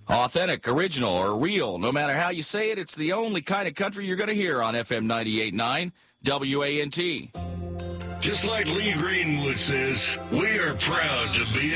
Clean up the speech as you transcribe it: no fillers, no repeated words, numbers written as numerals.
Authentic, original, or real, no matter how you say it, it's the only kind of country you're going to hear on FM 98.9 WANT. Just like Lee Greenwood says, we are proud to be